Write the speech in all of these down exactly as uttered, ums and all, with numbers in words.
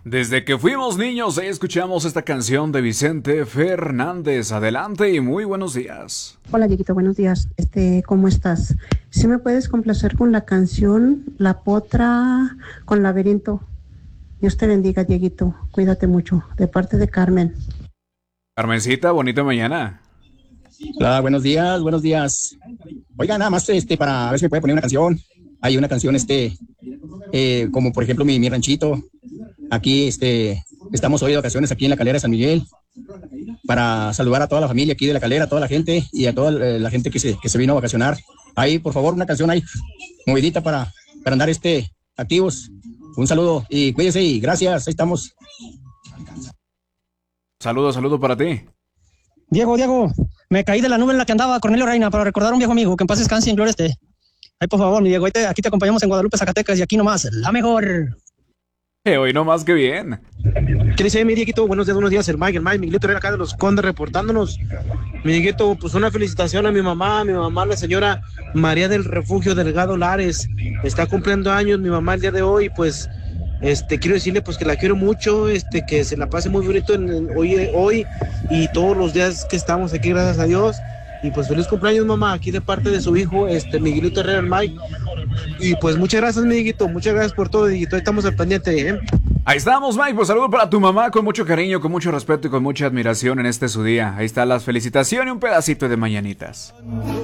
Desde que fuimos niños, escuchamos esta canción de Vicente Fernández. Adelante y muy buenos días. Hola, Dieguito, buenos días. Este, ¿cómo estás? Si me puedes complacer con la canción La Potra con Laberinto. Dios te bendiga, Dieguito. Cuídate mucho. De parte de Carmen. Carmencita, bonita mañana. Hola, buenos días, buenos días. Oiga, nada más este para ver si me puede poner una canción. Hay una canción, este, eh, como por ejemplo mi, mi ranchito. Aquí, este, estamos hoy de vacaciones aquí en la Calera de San Miguel para saludar a toda la familia aquí de la Calera, a toda la gente y a toda eh, la gente que se, que se vino a vacacionar. Ahí, por favor, una canción ahí, movidita para, para andar, este, activos. Un saludo y cuídese y gracias, ahí estamos. Saludo, saludo para ti. Diego, Diego, me caí de la nube en la que andaba Cornelio Reina para recordar a un viejo amigo que en paz descanse y en gloria esté. Ay, por favor, mi Diego, te, aquí te acompañamos en Guadalupe, Zacatecas y aquí nomás, la mejor. Eh, hoy no más que bien. ¿Qué dice mi Dieguito? Buenos días, buenos días, el Mike, el Mike, Miguelito Herrera acá de los Condes reportándonos. Mi Dieguito, pues una felicitación a mi mamá, a mi mamá, la señora María del Refugio Delgado Lares. Está cumpliendo años mi mamá el día de hoy, pues este quiero decirle pues que la quiero mucho, este que se la pase muy bonito en, en, hoy, hoy y todos los días que estamos aquí, gracias a Dios. Y pues feliz cumpleaños, mamá, aquí de parte de su hijo, este Miguelito Herrera, el Mike. Y pues muchas gracias, mi Dieguito, muchas gracias por todo, Dieguito, estamos al pendiente, ¿eh? Ahí estamos, Mike, pues saludo para tu mamá con mucho cariño, con mucho respeto y con mucha admiración en este su día. Ahí está las felicitaciones y un pedacito de mañanitas.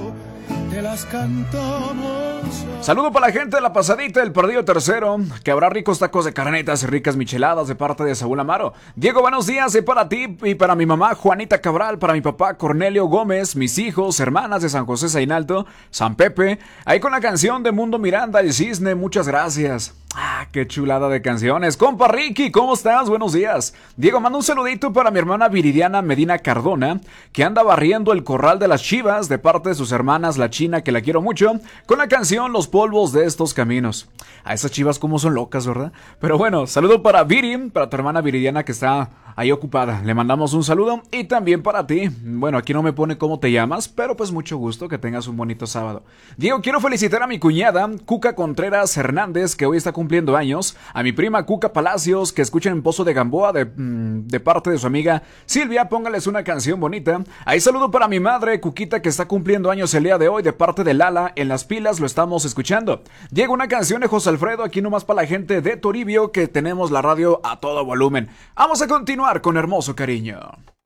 Te las cantamos. Saludo para la gente de la pasadita del partido tercero, que habrá ricos tacos de carnetas y ricas micheladas de parte de Saúl Amaro. Diego, buenos días, y para ti y para mi mamá Juanita Cabral, para mi papá Cornelio Gómez, mis hijos, hermanas de San José Zainalto, San Pepe, ahí con la canción de Mundo Miranda, el cisne, muchas gracias. Ah, qué chulada de canciones. Compa Ricky, ¿cómo estás? Buenos días. Diego, manda un saludito para mi hermana Viridiana Medina Cardona, que anda barriendo el corral de las chivas de parte de sus hermanas, la China, que la quiero mucho, con la canción Los polvos de estos caminos. A esas chivas como son locas, ¿verdad? Pero bueno, saludo para Viri, para tu hermana Viridiana que está ahí ocupada. Le mandamos un saludo y también para ti. Bueno, aquí no me pone cómo te llamas, pero pues mucho gusto, que tengas un bonito sábado. Diego, quiero felicitar a mi cuñada, Cuca Contreras Hernández, que hoy está cumpliendo años, a mi prima Cuca Palacios, que escucha en Pozo de Gamboa de, de parte de su amiga Silvia, póngales una canción bonita. Ahí saludo para mi madre, Cuquita, que está cumpliendo años el día de hoy, de parte de Lala, en las pilas lo estamos escuchando. Diego, una canción de José Alfredo, aquí nomás para la gente de Toribio, que tenemos la radio a todo volumen. Vamos a continuar con Hermoso Cariño.